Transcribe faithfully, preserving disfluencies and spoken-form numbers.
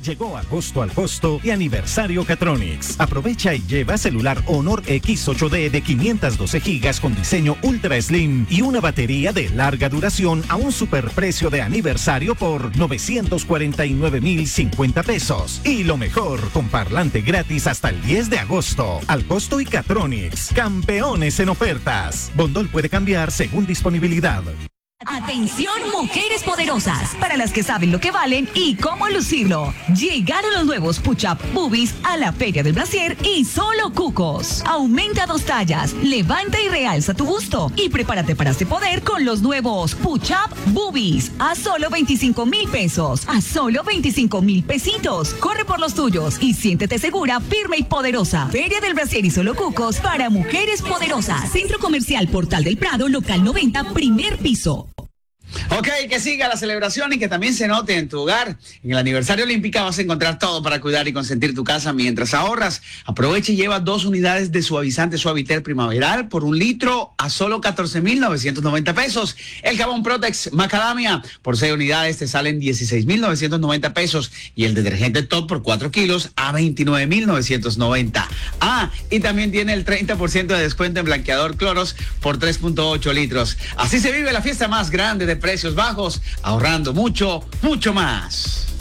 Llegó agosto al costo y aniversario Catronics. Aprovecha y lleva celular Honor X ocho D de quinientos doce gigas con diseño Ultra Slim y una batería de larga duración a un superprecio de aniversario por novecientos cuarenta y nueve mil cincuenta pesos. Y lo mejor, con parlante gratis hasta el diez de agosto. Al costo y Catronics, campeones en ofertas. Bondol puede cambiar según disponibilidad. Atención, mujeres poderosas, para las que saben lo que valen y cómo lucirlo. Llegaron los nuevos Push-Up Boobies a la Feria del Brasier y solo cucos. Aumenta dos tallas, levanta y realza tu busto y prepárate para este poder con los nuevos Push-Up Boobies a solo veinticinco mil pesos, a solo veinticinco mil pesitos. Corre por los tuyos y siéntete segura, firme y poderosa. Feria del Brasier y solo cucos para mujeres poderosas. Centro Comercial Portal del Prado, local noventa, primer piso. Ok, que siga la celebración y que también se note en tu hogar. En el aniversario Olímpica vas a encontrar todo para cuidar y consentir tu casa mientras ahorras. Aprovecha y lleva dos unidades de suavizante Suavitel primaveral por un litro a solo catorce mil novecientos noventa pesos. El jabón Protex Macadamia por seis unidades te salen dieciséis mil novecientos noventa pesos. Y el detergente Top por cuatro kilos a veintinueve mil novecientos noventa. Ah, y también tiene el treinta por ciento de descuento en blanqueador Clorox por tres punto ocho litros. Así se vive la fiesta más grande de precios bajos, ahorrando mucho, mucho más.